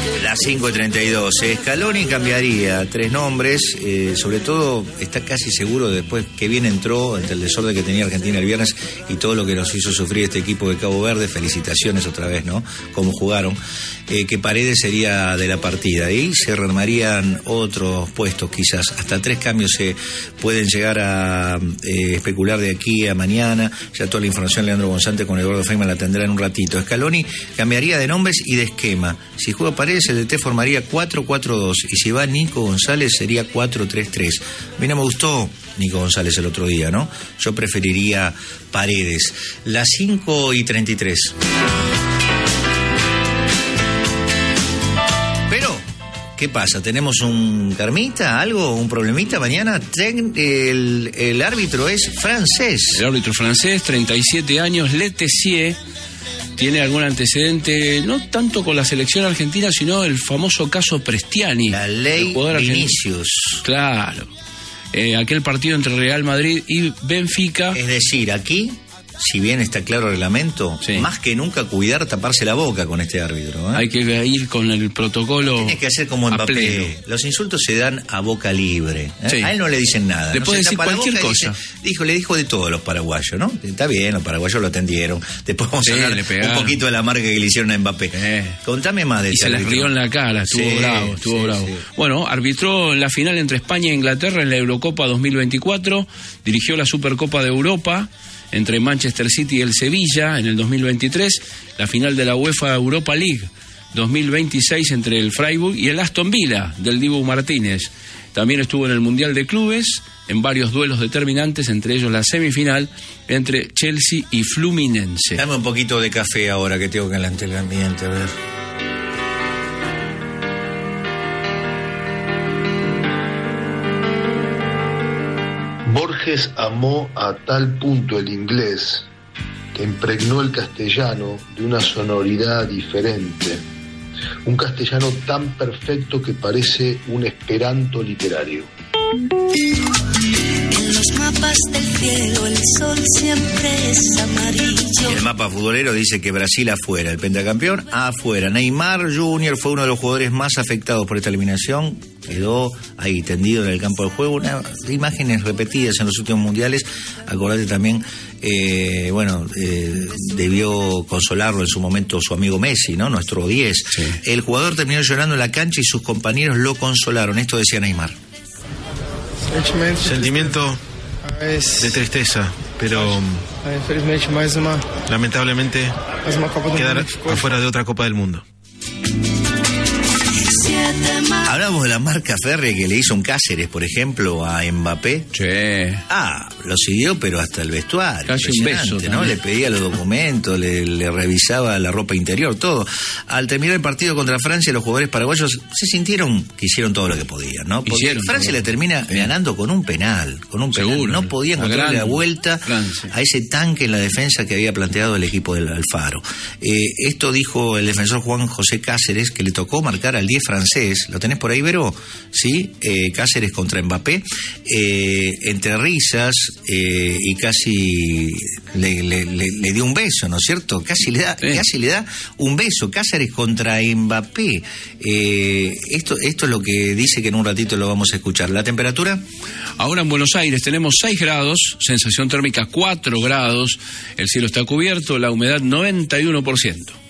Las 5:32. Scaloni cambiaría 3 nombres, sobre todo está casi seguro de después que bien entró ante el desorden que tenía Argentina el viernes y todo lo que nos hizo sufrir este equipo de Cabo Verde. Felicitaciones otra vez, ¿no? Cómo jugaron. Que Paredes sería de la partida y se renovarían otros puestos, quizás hasta 3 cambios se pueden llegar a especular de aquí a mañana. Ya toda la información Leandro González con Eduardo Feynman la tendrá en un ratito. Scaloni cambiaría de nombres y de esquema. Si juega Paredes, el DT formaría 4-4-2 y si va Nico González sería 4-3-3. A mí no me gustó Nico González el otro día, ¿no? Yo preferiría Paredes. Las 5:33. ¿Qué pasa? ¿Tenemos un karmita, algo, un problemita mañana? El árbitro es francés. El árbitro francés, 37 años, Le Tessier, tiene algún antecedente, no tanto con la selección argentina, sino el famoso caso Prestiani. La ley Vinicius. Claro. Aquel partido entre Real Madrid y Benfica. Es decir, aquí, si bien está claro el reglamento, sí, más que nunca cuidar taparse la boca con este árbitro. Hay que ir con el protocolo. Tiene que hacer como Mbappé. Pleno. Los insultos se dan a boca libre. Sí. A él no le dicen nada. Le puede decir cualquier cosa. Le dijo de todo a los paraguayos, ¿no? Está bien, los paraguayos lo atendieron. Después vamos a hablar un poquito de la marca que le hicieron a Mbappé. Contame más de eso. Y se les rió en la cara, estuvo bravo. Sí. Bueno, arbitró en la final entre España e Inglaterra en la Eurocopa 2024, dirigió la Supercopa de Europa entre Manchester City y el Sevilla en el 2023, la final de la UEFA Europa League 2026 entre el Freiburg y el Aston Villa del Dibu Martínez. También estuvo en el Mundial de Clubes, en varios duelos determinantes, entre ellos la semifinal entre Chelsea y Fluminense. Dame un poquito de café ahora que tengo que adelantar el ambiente, a ver. Borges amó a tal punto el inglés que impregnó el castellano de una sonoridad diferente, un castellano tan perfecto que parece un esperanto literario. En los mapas del cielo el sol siempre es amarillo. El mapa futbolero dice que Brasil afuera, el pentacampeón afuera. Neymar Jr. fue uno de los jugadores más afectados por esta eliminación. Quedó ahí tendido en el campo de juego. Imágenes repetidas en los últimos mundiales. Acordate también, debió consolarlo en su momento su amigo Messi, ¿no? Nuestro 10. Sí. El jugador terminó llorando en la cancha y sus compañeros lo consolaron. Esto decía Neymar. Sentimiento de tristeza, pero lamentablemente quedar afuera de otra Copa del Mundo. Hablamos de la marca férrea que le hizo un Cáceres, por ejemplo, a Mbappé. Sí. Lo siguió, pero hasta el vestuario. Casi un beso, ¿no? Le pedía los documentos, le revisaba la ropa interior, todo. Al terminar el partido contra Francia, los jugadores paraguayos se sintieron que hicieron todo lo que podían, ¿no? Porque Francia le termina ganando con un penal. Seguro. No podía encontrarle la vuelta a ese tanque en la defensa que había planteado el equipo del Alfaro. Esto dijo el defensor Juan José Cáceres, que le tocó marcar al 10 francés. ¿Lo tenés por ahí, Vero? Sí, Cáceres contra Mbappé. Entre risas y casi le dio un beso, ¿no es cierto? Casi le da un beso. Cáceres contra Mbappé. Esto es lo que dice, que en un ratito lo vamos a escuchar. ¿La temperatura? Ahora en Buenos Aires tenemos 6 grados, sensación térmica 4 grados, el cielo está cubierto, la humedad 91%.